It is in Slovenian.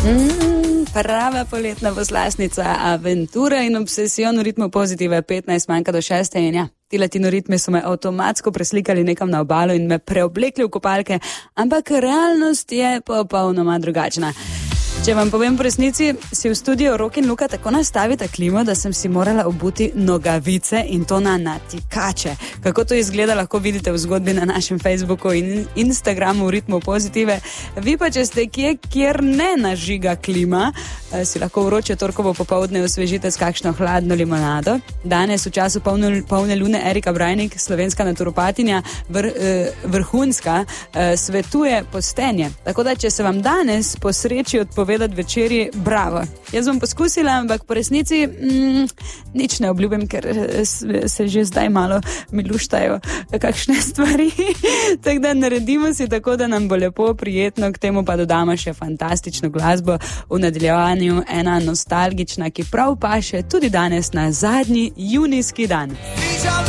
Prava poletna poslasnica, aventura in obsesijon v ritmu pozitive, 15 manjka do 6 in ja. Ti latinoritmi so me avtomatsko preslikali nekam na obalo in me preoblekli v kopalke, ampak realnost je popolnoma drugačna. Če vam povem po resnici, si v studiu Rok in Luka tako nastavita klimo, da sem si morala obuti nogavice in to na natikače. Kako to izgleda, lahko vidite v zgodbi na našem Facebooku in Instagramu v ritmu pozitive. Vi pa, če ste kjer ne nažiga klima, si lahko vroče torkovo popoldne osvežite s kakšno hladno limonado. Danes v času polne lune Erika Brajnik, slovenska naturopatinja, vrhunska, svetuje postenje. Tako da, če se vam danes posreči odpovedati večerji, bravo. Jaz bom poskusila, ampak po resnici nič ne obljubim, ker se že zdaj malo mi luštajo kakšne stvari. Tako da naredimo si tako, da nam bo lepo, prijetno, k temu pa dodamo še fantastično glasbo. V nadaljevanju ena nostalgična, ki prav paše tudi danes na zadnji junijski dan.